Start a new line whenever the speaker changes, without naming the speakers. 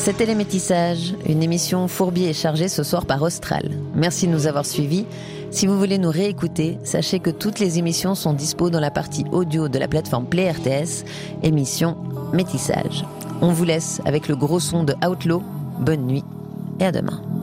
C'était Les Métissages, une émission fourbier et chargée ce soir par Austral. Merci de nous avoir suivis. Si vous voulez nous réécouter, sachez que toutes les émissions sont dispo dans la partie audio de la plateforme Play RTS, émission Métissage. On vous laisse avec le gros son de Outlaw. Bonne nuit et à demain.